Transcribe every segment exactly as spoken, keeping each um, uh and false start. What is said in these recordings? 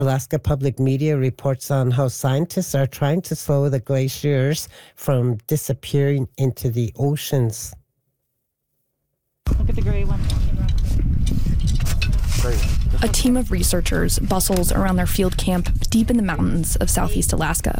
Alaska Public Media reports on how scientists are trying to slow the glaciers from disappearing into the oceans. Look at the gray one. A team of researchers bustles around their field camp deep in the mountains of southeast Alaska.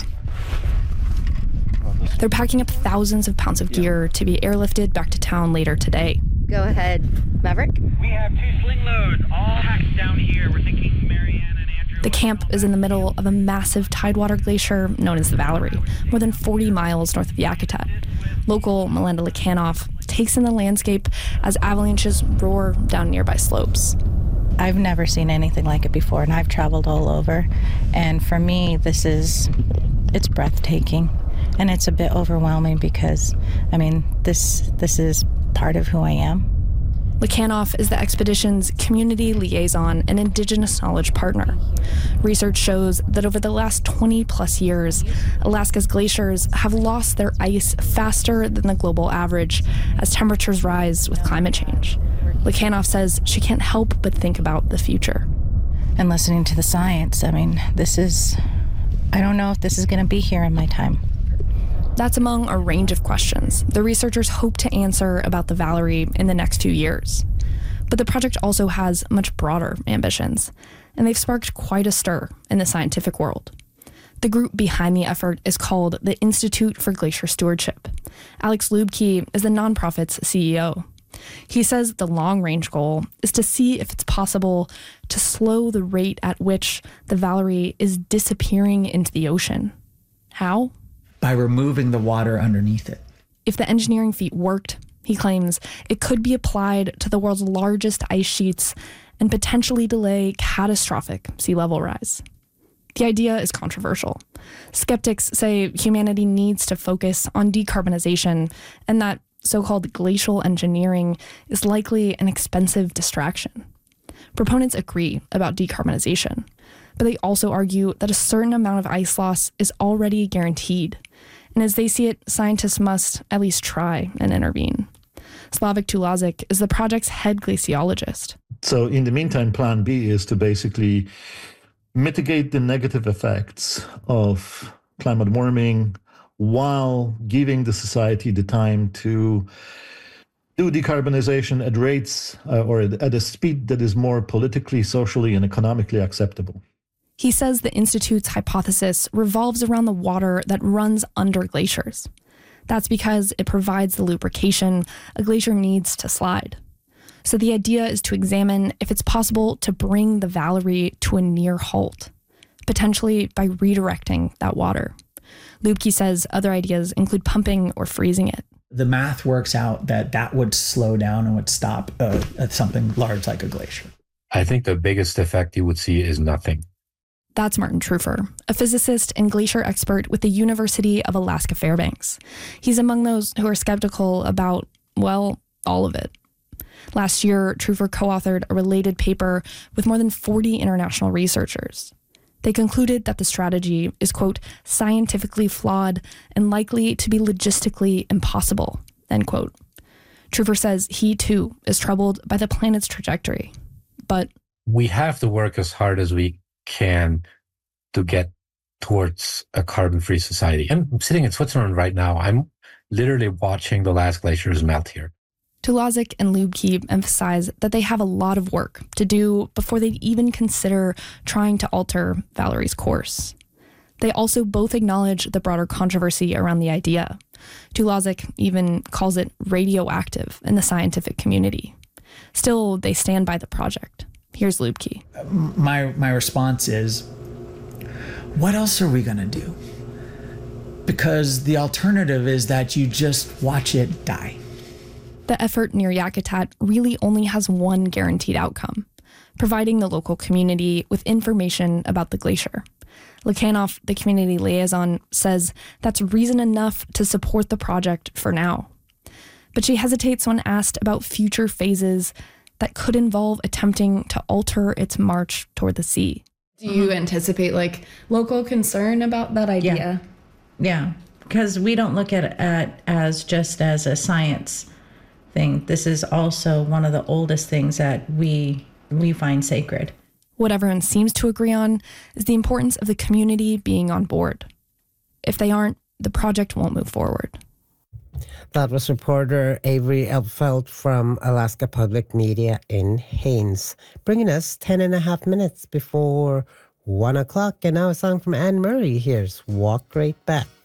They're packing up thousands of pounds of gear to be airlifted back to town later today. Go ahead, Maverick. We have two sling loads, all packed down here. We're thinking Marianne and Andrew. The camp is in the middle of a massive tidewater glacier known as the Valerie, more than forty miles north of Yakutat. Local Melinda Lekanoff takes in the landscape as avalanches roar down nearby slopes. I've never seen anything like it before, and I've traveled all over. And for me, this is, it's breathtaking. And it's a bit overwhelming because, I mean, this this is part of who I am. Lekanoff is the expedition's community liaison and indigenous knowledge partner. Research shows that over the last twenty plus years, Alaska's glaciers have lost their ice faster than the global average as temperatures rise with climate change. Lekanoff says she can't help but think about the future. And listening to the science, I mean, this is, I don't know if this is going to be here in my time. That's among a range of questions the researchers hope to answer about the Valerie in the next few years. But the project also has much broader ambitions, and they've sparked quite a stir in the scientific world. The group behind the effort is called the Institute for Glacier Stewardship. Alex Lubke is the nonprofit's C E O. He says the long-range goal is to see if it's possible to slow the rate at which the Valerie is disappearing into the ocean. How? By removing the water underneath it. If the engineering feat worked, he claims, it could be applied to the world's largest ice sheets and potentially delay catastrophic sea level rise. The idea is controversial. Skeptics say humanity needs to focus on decarbonization and that so-called glacial engineering is likely an expensive distraction. Proponents agree about decarbonization, but they also argue that a certain amount of ice loss is already guaranteed. And as they see it, scientists must at least try and intervene. Slavik Tulazic is the project's head glaciologist. So in the meantime, plan B is to basically mitigate the negative effects of climate warming while giving the society the time to do decarbonization at rates uh, or at a speed that is more politically, socially, and economically acceptable. He says the Institute's hypothesis revolves around the water that runs under glaciers. That's because it provides the lubrication a glacier needs to slide. So the idea is to examine if it's possible to bring the Valerie to a near halt, potentially by redirecting that water. Lubke says other ideas include pumping or freezing it. The math works out that that would slow down and would stop uh, at something large like a glacier. I think the biggest effect you would see is nothing. That's Martin Trufer, a physicist and glacier expert with the University of Alaska Fairbanks. He's among those who are skeptical about, well, all of it. Last year, Trufer co-authored a related paper with more than forty international researchers. They concluded that the strategy is, quote, scientifically flawed and likely to be logistically impossible, end quote. Trufer says he, too, is troubled by the planet's trajectory. But we have to work as hard as we can to get towards a carbon-free society. I'm sitting in Switzerland right now. I'm literally watching the last glaciers melt here. Tulazic and Lubke emphasize that they have a lot of work to do before they'd even consider trying to alter Valerie's course. They also both acknowledge the broader controversy around the idea. Tulazic even calls it radioactive in the scientific community. Still, they stand by the project. Here's Lubke. My, my response is, what else are we going to do? Because the alternative is that you just watch it die. The effort near Yakutat really only has one guaranteed outcome, providing the local community with information about the glacier. Lekanoff, the community liaison, says that's reason enough to support the project for now. But she hesitates when asked about future phases that could involve attempting to alter its march toward the sea. Do you anticipate like local concern about that idea? Yeah, yeah. Because we don't look at it as just as a science thing. This is also one of the oldest things that we we find sacred. What everyone seems to agree on is the importance of the community being on board. If they aren't, the project won't move forward. That was reporter Avery Elfeld from Alaska Public Media in Haines, bringing us ten and a half minutes before one o'clock. And now a song from Anne Murray. Here's Walk Right Back.